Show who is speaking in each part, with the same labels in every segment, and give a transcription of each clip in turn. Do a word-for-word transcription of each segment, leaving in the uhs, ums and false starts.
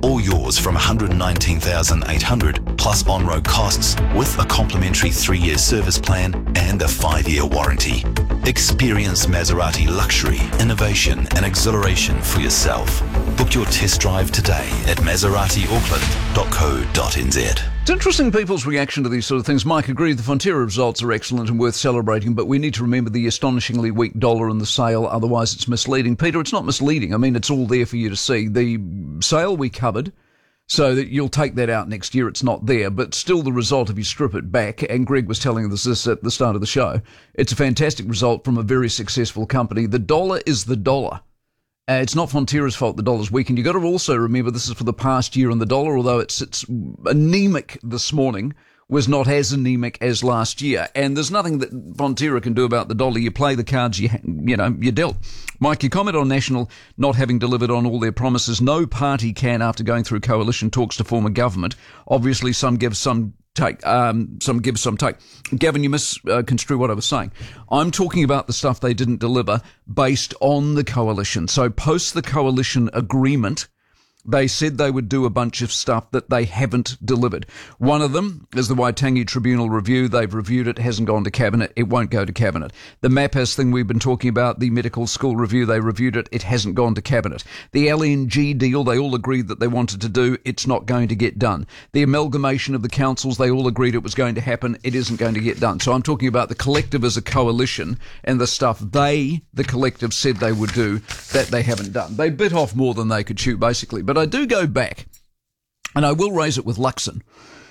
Speaker 1: All yours from one hundred nineteen thousand eight hundred dollars plus on-road costs with a complimentary three-year service plan and a five-year warranty. Experience Maserati luxury, innovation and exhilaration for yourself. Book your test drive today at maserati auckland dot co dot n z.
Speaker 2: It's interesting people's reaction to these sort of things. Mike agreed the Fonterra results are excellent and worth celebrating, but we need to remember the astonishingly weak dollar and the sale, otherwise it's misleading. Peter, it's not misleading. I mean, it's all there for you to see. The sale we covered, so that you'll take that out next year. It's not there, but still the result if you strip it back, and Greg was telling us this at the start of the show, it's a fantastic result from a very successful company. The dollar is the dollar. Uh, it's not Fonterra's fault the dollar's weakened. You've got to also remember this is for the past year, and the dollar, although it's it's anemic this morning, was not as anemic as last year. And there's nothing that Fonterra can do about the dollar. You play the cards you you know you dealt. Mike, you comment on National not having delivered on all their promises. No party can after going through coalition talks to form a government. Obviously, some give, some take. Um, some give, some take. Gavin, you misconstrue what I was saying. I'm talking about the stuff they didn't deliver based on the coalition. So post the coalition agreement, they said they would do a bunch of stuff that they haven't delivered. One of them is the Waitangi Tribunal review. They've reviewed it, hasn't gone to Cabinet. It won't go to Cabinet. The MAPAS thing we've been talking about, the medical school review, they reviewed it. It hasn't gone to Cabinet. The L N G deal, they all agreed that they wanted to do. It's not going to get done. The amalgamation of the councils, they all agreed it was going to happen. It isn't going to get done. So I'm talking about the collective as a coalition and the stuff they, the collective, said they would do that they haven't done. They bit off more than they could chew, basically. But I do go back, and I will raise it with Luxon,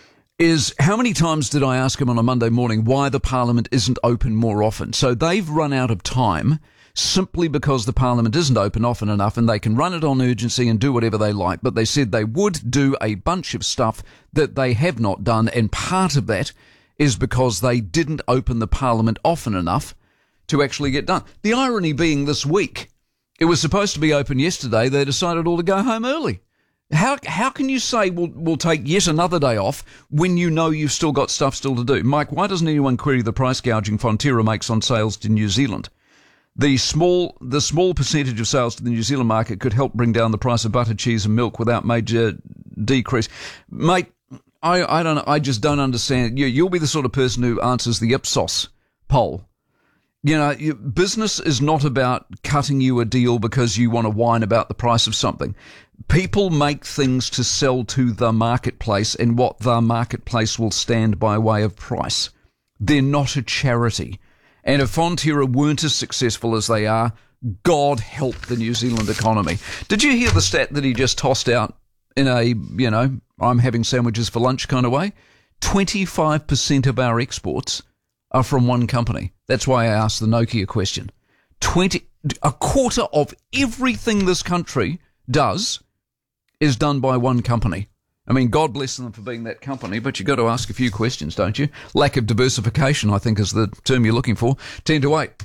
Speaker 2: is how many times did I ask him on a Monday morning why the Parliament isn't open more often? So they've run out of time simply because the Parliament isn't open often enough, and they can run it on urgency and do whatever they like, but they said they would do a bunch of stuff that they have not done, and part of that is because they didn't open the Parliament often enough to actually get done. The irony being this week, it was supposed to be open yesterday. They decided all to go home early. How how can you say we'll, we'll take yet another day off when you know you've still got stuff still to do? Mike, why doesn't anyone query the price gouging Fonterra makes on sales to New Zealand? The small the small percentage of sales to the New Zealand market could help bring down the price of butter, cheese and milk without major decrease. Mate, I, I don't I just don't understand. You, you'll be the sort of person who answers the Ipsos poll. You know, business is not about cutting you a deal because you want to whine about the price of something. People make things to sell to the marketplace, and what the marketplace will stand by way of price. They're not a charity. And if Fonterra weren't as successful as they are, God help the New Zealand economy. Did you hear the stat that he just tossed out in a, you know, I'm having sandwiches for lunch kind of way? twenty-five percent of our exports are from one company. That's why I asked the Nokia question. Twenty, a quarter of everything this country does is done by one company. I mean, God bless them for being that company, but you've got to ask a few questions, don't you? Lack of diversification, I think, is the term you're looking for. ten to eight.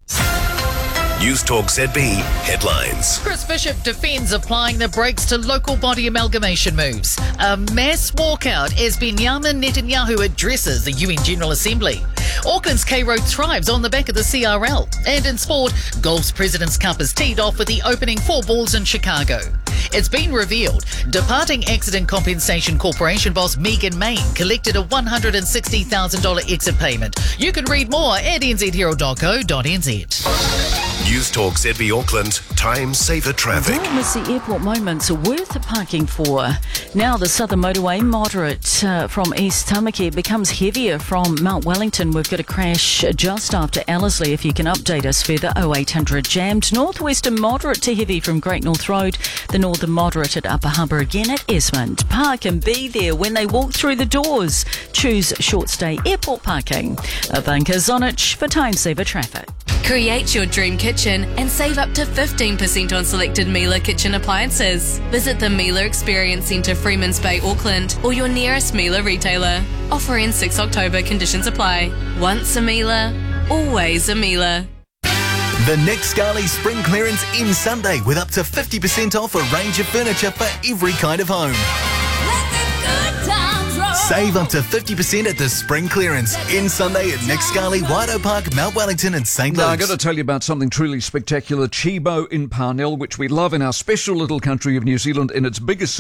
Speaker 1: News Talk Z B headlines.
Speaker 3: Chris Bishop defends applying the brakes to local body amalgamation moves. A mass walkout as Benjamin Netanyahu addresses the U N General Assembly. Auckland's K-Road thrives on the back of the C R L. And in sport, golf's President's Cup is teed off with the opening four balls in Chicago. It's been revealed departing Accident Compensation Corporation boss Megan Main collected a one hundred sixty thousand dollars exit payment. You can read more at n z herald dot co dot n z.
Speaker 1: News Talk Z B Auckland, time saver traffic.
Speaker 4: Don't miss the airport moments worth parking for. Now the Southern Motorway moderate uh, from East Tamaki becomes heavier from Mount Wellington. We've got a crash just after Ellerslie. If you can update us further, oh eight hundred jammed. Northwestern moderate to heavy from Great North Road. The northern moderate at Upper Harbour again at Esmond. Park and be there when they walk through the doors. Choose short stay airport parking. Ivanka Zonich for time saver traffic.
Speaker 5: Create your dream kitchen and save up to fifteen percent on selected Miele kitchen appliances. Visit the Miele Experience Centre, Freemans Bay, Auckland, or your nearest Miele retailer. Offer ends sixth of October, conditions apply. Once a Miele, always a Miele.
Speaker 1: The Nick Scali Spring Clearance ends Sunday with up to fifty percent off a range of furniture for every kind of home. Save up to fifty percent at the Spring Clearance. Ends Sunday at Nick Scali, Waido Park, Mount Wellington and Saint Luke's.
Speaker 2: Now, I've got to tell you about something truly spectacular. Chibo in Parnell, which we love in our special little country of New Zealand in its biggest